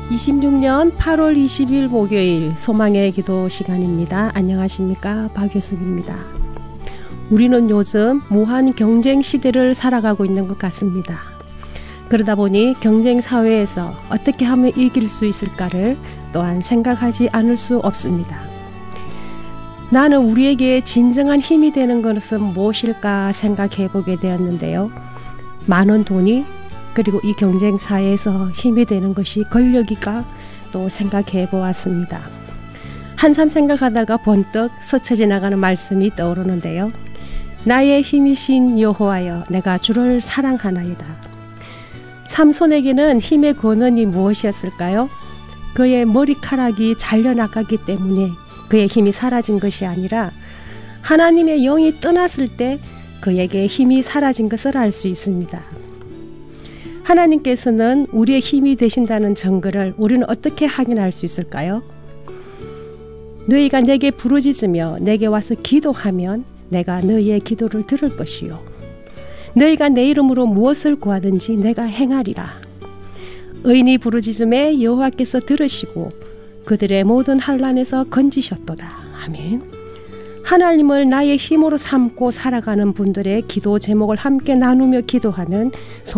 26년 8월 20일 목요일 소망의 기도 시간입니다. 안녕하십니까? 박효숙입니다. 우리는 요즘 무한 경쟁 시대를 살아가고 있는 것 같습니다. 그러다 보니 경쟁 사회에서 어떻게 하면 이길 수 있을까를 또한 생각하지 않을 수 없습니다. 나는 우리에게 진정한 힘이 되는 것은 무엇일까 생각해 보게 되었는데요. 많은 돈이 그리고 이 경쟁 사회에서 힘이 되는 것이 권력이가 또 생각해 보았습니다. 한참 생각하다가 번뜩 스쳐 지나가는 말씀이 떠오르는데요. 나의 힘이신 여호와여 내가 주를 사랑하나이다. 삼손에게는 힘의 근원이 무엇이었을까요? 그의 머리카락이 잘려나가기 때문에 그의 힘이 사라진 것이 아니라 하나님의 영이 떠났을 때 그에게 힘이 사라진 것을 알 수 있습니다. 하나님께서는 우리의 힘이 되신다는 증거를 우리는 어떻게 확인할 수 있을까요? 너희가 내게 부르짖으며 내게 와서 기도하면 내가 너희의 기도를 들을 것이요 너희가 내 이름으로 무엇을 구하든지 내가 행하리라. 의인이 부르짖음에 여호와께서 들으시고 그들의 모든 환난에서 건지셨도다. 아멘. 하나님을 나의 힘으로 삼고 살아가는 분들의 기도 제목을 함께 나누며 기도하는